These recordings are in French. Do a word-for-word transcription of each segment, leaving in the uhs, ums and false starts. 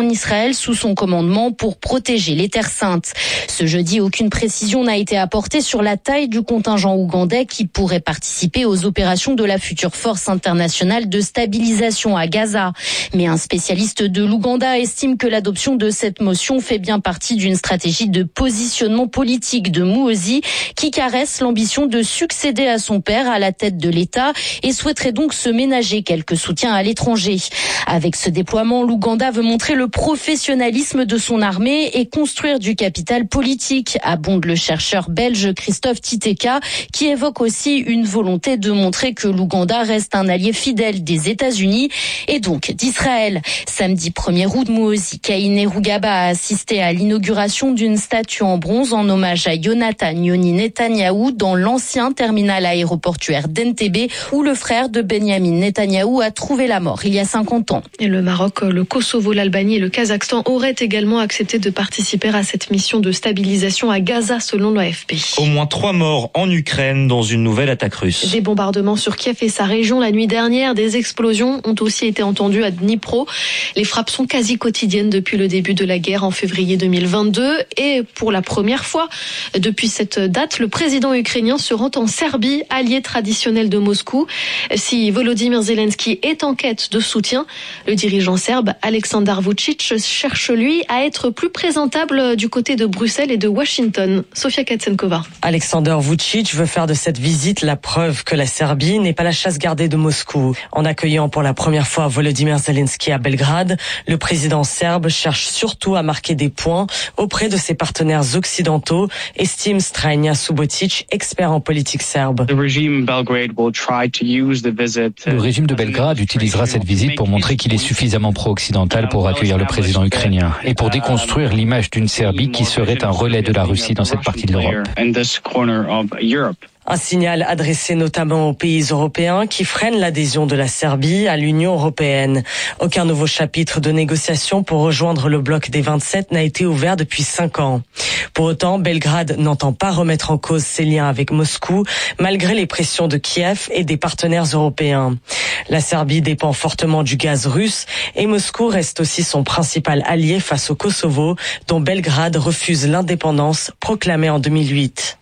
en Israël sous son commandement pour protéger les terres saintes. Ce jeudi, aucune précision n'a été apportée sur la taille du contingent ougandais qui pourrait participer aux opérations de la future force internationale de stabilisation à Gaza. Mais un spécialiste de l'Ouganda estime que l'adoption de cette motion fait bien partie d'une stratégie de positionnement politique de Muhoozi qui caresse l'ambition de succéder à son père à la tête de l'État et souhaiterait donc se ménager quelques soutiens à l'étranger. Avec ce déploiement, l'Ouganda veut montrer le professionnalisme de son armée et construire du capital politique, abonde le chercheur belge Christophe Titeka, qui évoque aussi une volonté de montrer que l'Ouganda reste un allié fidèle des États-Unis et donc d'Israël. Samedi premier août, Muhoozi Kainerugaba a assisté à l'inauguration d'une statue en bronze en hommage à Yonatan Yoni Netanyahou dans l'ancien terminal aéroportuaire d'Entebbe où le frère de Benyamin Netanyahou a trouvé la mort il y a cinquante ans. Et le Maroc, le Kosovo, l'Albanie et le Kazakhstan auraient également accepté de participer à cette mission de stabilisation à Gaza selon l'A F P. Au moins trois morts en Ukraine dans une nouvelle attaque russe. Des bombardements sur Kiev et sa région la nuit dernière. Des explosions ont aussi été entendues à Dnipro. Les frappes sont quasi quotidiennes depuis le début de la guerre en février deux mille vingt-deux. Et pour la première fois depuis cette date, le président ukrainien se rend en Serbie, allié traditionnel de Moscou. Si Volodymyr Zelensky est en quête de soutien, le dirigeant serbe Aleksandar Vučić cherche lui à être plus présentable du côté de Bruxelles et de Washington. Sofia Katsenkova. Aleksandar Vučić veut faire de cette visite la preuve que la Serbie n'est pas la chasse gardée de Moscou. En accueillant pour la première fois Volodymyr Zelensky à Belgrade, le président serbe cherche surtout à marquer des points auprès de ses partenaires occidentaux, estime Stranja Subotic, expert en politique serbe. Le régime de Belgrade utilisera cette visite pour montrer qu'il est suffisamment pro-occidental pour accueillir le président ukrainien et pour déconstruire l'image d'une Serbie qui serait un relais de la Russie dans cette partie de l'Europe. Un signal adressé notamment aux pays européens qui freinent l'adhésion de la Serbie à l'Union européenne. Aucun nouveau chapitre de négociation pour rejoindre le bloc des vingt-sept n'a été ouvert depuis cinq ans. Pour autant, Belgrade n'entend pas remettre en cause ses liens avec Moscou, malgré les pressions de Kiev et des partenaires européens. La Serbie dépend fortement du gaz russe et Moscou reste aussi son principal allié face au Kosovo, dont Belgrade refuse l'indépendance proclamée en deux mille huit.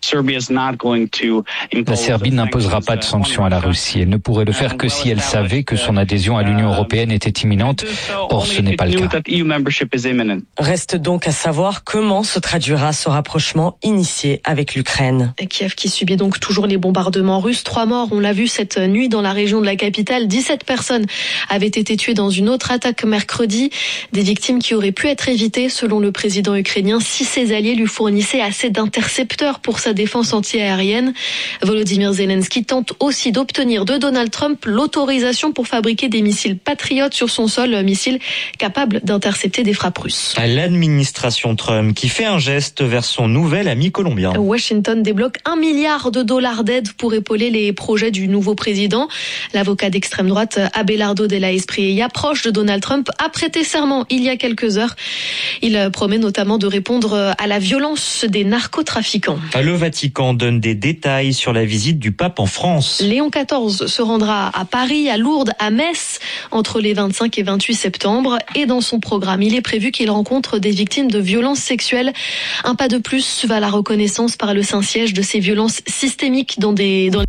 La Serbie n'imposera pas de sanctions à la Russie. Elle ne pourrait le faire que si elle savait que son adhésion à l'Union européenne était imminente. Or, ce n'est pas le cas. Reste donc à savoir comment se traduira ce rapprochement initié avec l'Ukraine. Et Kiev qui subit donc toujours les bombardements russes. Trois morts, on l'a vu cette nuit dans la région de la capitale. dix-sept personnes avaient été tuées dans une autre attaque mercredi. Des victimes qui auraient pu être évitées selon le président ukrainien si ses alliés lui fournissaient assez d'intercepteurs pour sa défense antiaérienne. Volodymyr Zelensky tente aussi d'obtenir de Donald Trump l'autorisation pour fabriquer des missiles patriotes sur son sol, missiles capables d'intercepter des frappes russes. L'administration Trump qui fait un geste vers son nouvel ami colombien. Washington débloque un milliard de dollars d'aide pour épauler les projets du nouveau président. L'avocat d'extrême droite Abelardo de la Espriella, proche de Donald Trump, a prêté serment il y a quelques heures. Il promet notamment de répondre à la violence des narcotrafiquants. Le Vatican donne des détails sur la visite du pape en France. Léon quatorze se rendra à Paris, à Lourdes, à Metz entre les vingt-cinq et vingt-huit septembre. Et dans son programme, il est prévu qu'il rencontre des victimes de violences sexuelles. Un pas de plus vers la reconnaissance par le Saint-Siège de ces violences systémiques dans des... Dans...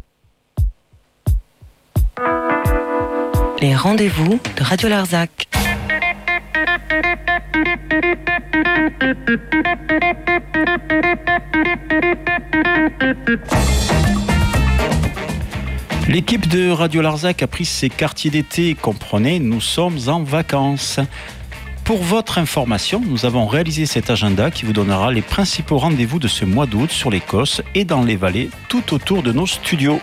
Les rendez-vous de Radio Larzac. L'équipe de Radio Larzac a pris ses quartiers d'été. Comprenez, nous sommes en vacances. Pour votre information, nous avons réalisé cet agenda qui vous donnera les principaux rendez-vous de ce mois d'août sur l'Écosse et dans les vallées tout autour de nos studios.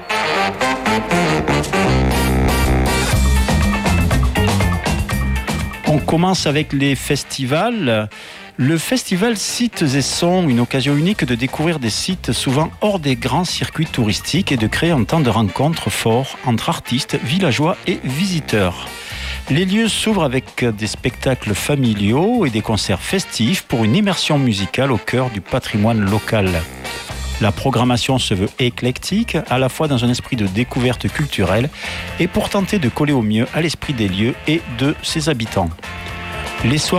On commence avec les festivals. Le festival Sites et Sons, une occasion unique de découvrir des sites souvent hors des grands circuits touristiques et de créer un temps de rencontre fort entre artistes, villageois et visiteurs. Les lieux s'ouvrent avec des spectacles familiaux et des concerts festifs pour une immersion musicale au cœur du patrimoine local. La programmation se veut éclectique, à la fois dans un esprit de découverte culturelle et pour tenter de coller au mieux à l'esprit des lieux et de ses habitants. Les soirées